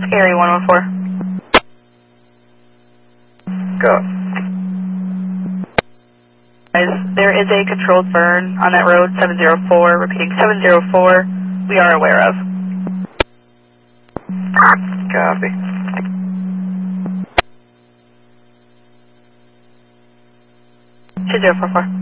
Area 114. Go. There is a controlled burn on that road, 704, repeating 704, we are aware of. Copy. 2044.